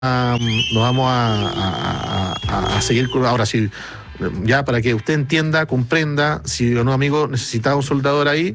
nos vamos a seguir con, ahora sí, ya para que usted entienda, comprenda, si un amigo necesitaba un soldador ahí,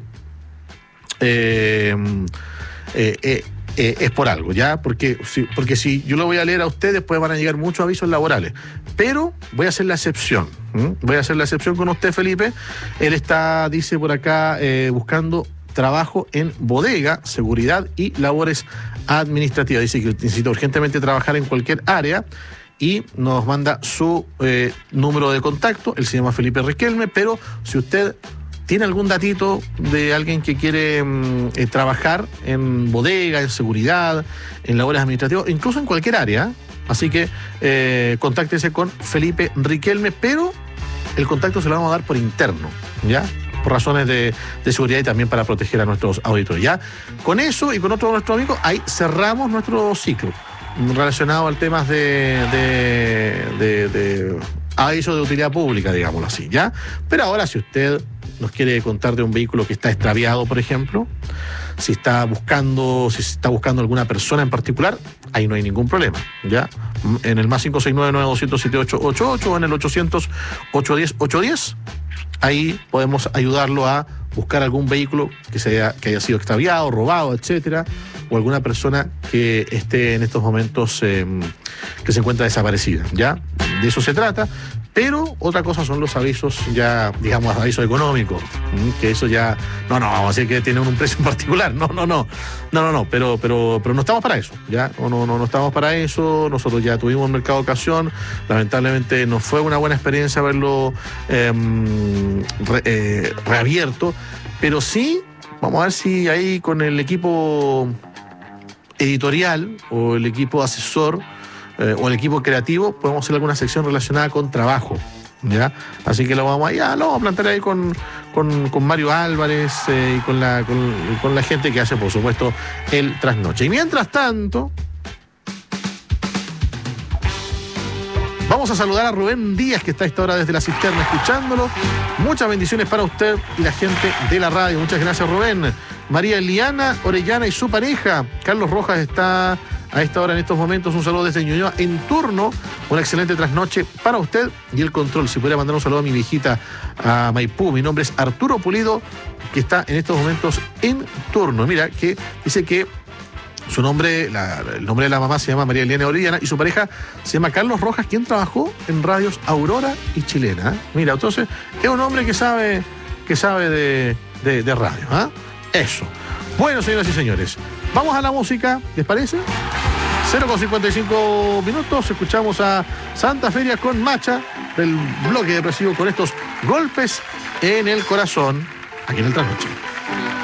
es por algo, ¿ya? Porque si yo lo voy a leer a usted, después van a llegar muchos avisos laborales. Pero voy a hacer la excepción. Voy a hacer la excepción con usted, Felipe. Él está, dice por acá, buscando trabajo en bodega, seguridad y labores administrativas. Dice que necesita urgentemente trabajar en cualquier área y nos manda su número de contacto. Él se llama Felipe Riquelme, pero si usted tiene algún datito de alguien que quiere trabajar en bodega, en seguridad, en labores administrativas, incluso en cualquier área, así que contáctese con Felipe Riquelme, pero el contacto se lo vamos a dar por interno, ¿ya? Por razones de seguridad y también para proteger a nuestros auditores, ¿ya? Con eso y con otro de nuestros amigos, ahí cerramos nuestro ciclo relacionado al tema de aviso de utilidad pública, digámoslo así, ¿ya? Pero ahora, si usted nos quiere contar de un vehículo que está extraviado, por ejemplo, si está buscando alguna persona en particular, ahí no hay ningún problema, ¿ya? En el más 569-9207-888 o en el 800-810-810, ahí podemos ayudarlo a buscar algún vehículo que haya sido extraviado, robado, etcétera, o alguna persona que esté en estos momentos que se encuentra desaparecida, ¿ya? De eso se trata, pero otra cosa son los avisos ya, digamos, avisos económicos, que eso ya, no vamos a decir que tienen un precio en particular, no, pero no estamos para eso, ¿ya? No estamos para eso. Nosotros ya tuvimos mercado de ocasión, lamentablemente no fue una buena experiencia haberlo reabierto, pero sí, vamos a ver si ahí con el equipo editorial o el equipo asesor o el equipo creativo podemos hacer alguna sección relacionada con trabajo, ¿ya? Así que lo vamos a plantear ahí con Mario Álvarez y con la gente que hace, por supuesto, el trasnoche. Y mientras tanto, vamos a saludar a Rubén Díaz, que está a esta hora desde la cisterna escuchándolo. Muchas bendiciones para usted y la gente de la radio. Muchas gracias, Rubén. María Eliana Orellana y su pareja. Carlos Rojas está a esta hora, en estos momentos. Un saludo desde Ñuñoa en turno. Una excelente trasnoche para usted y el control. Si pudiera mandar un saludo a mi viejita, a Maipú. Mi nombre es Arturo Pulido, que está en estos momentos en turno. Mira, que dice que su nombre, el nombre de la mamá se llama María Eliana Orellana y su pareja se llama Carlos Rojas, quien trabajó en radios Aurora y Chilena. Mira, entonces es un hombre que sabe de radio, ¿ah? Eso. Bueno, señoras y señores, vamos a la música, ¿les parece? 0:55 minutos, escuchamos a Santa Feria con Macha, del bloque depresivo, con estos golpes en el corazón, aquí en el Trasnoche.